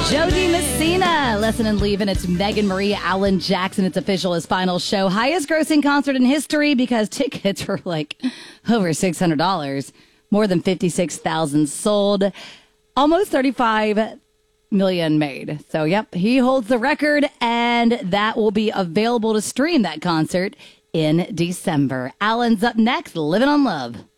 Jody Messina, Lesson and Leaving. It's Megan Marie, Alan Jackson. It's official, his final show. Highest grossing concert in history because tickets were like over $600. More than 56,000 sold. Almost 35 million made. So, yep, he holds the record, and that will be available to stream that concert in December. Alan's up next, Living on Love.